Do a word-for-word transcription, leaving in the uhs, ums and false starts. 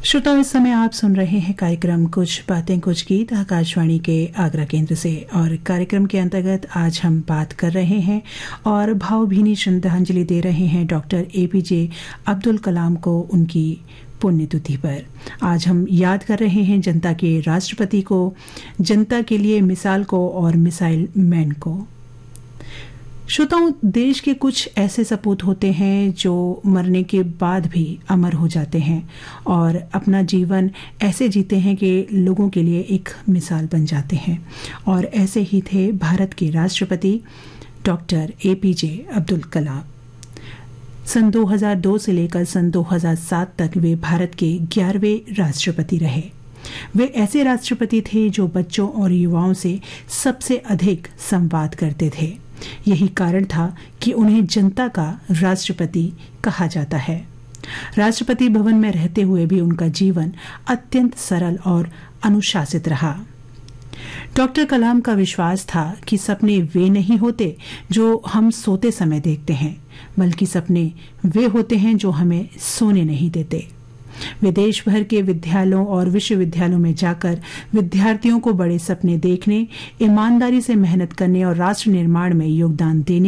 श्रोताओं, इस समय आप सुन रहे हैं कार्यक्रम कुछ बातें कुछ गीत आकाशवाणी के आगरा केंद्र से। और कार्यक्रम के अंतर्गत आज हम बात कर रहे हैं और भावभीनी श्रद्धांजलि दे रहे हैं डॉक्टर एपीजे अब्दुल कलाम को उनकी पुण्यतिथि पर। आज हम याद कर रहे हैं जनता के राष्ट्रपति को, जनता के लिए मिसाल को और मिसाइल मैन को। श्रोताओं, देश के कुछ ऐसे सपूत होते हैं जो मरने के बाद भी अमर हो जाते हैं और अपना जीवन ऐसे जीते हैं कि लोगों के लिए एक मिसाल बन जाते हैं। और ऐसे ही थे भारत के राष्ट्रपति डॉक्टर एपीजे अब्दुल कलाम। सन दो हज़ार दो से लेकर सन दो हज़ार सात तक वे भारत के ग्यारहवें राष्ट्रपति रहे। वे ऐसे राष्ट्रपति थे जो बच्चों और युवाओं से सबसे अधिक संवाद करते थे। यही कारण था कि उन्हें जनता का राष्ट्रपति कहा जाता है। राष्ट्रपति भवन में रहते हुए भी उनका जीवन अत्यंत सरल और अनुशासित रहा। डॉक्टर कलाम का विश्वास था कि सपने वे नहीं होते जो हम सोते समय देखते हैं, बल्कि सपने वे होते हैं जो हमें सोने नहीं देते। वे देश भर के विद्यालयों और विश्वविद्यालयों में जाकर विद्यार्थियों को बड़े सपने देखने, ईमानदारी से मेहनत करने और राष्ट्र निर्माण में योगदान देने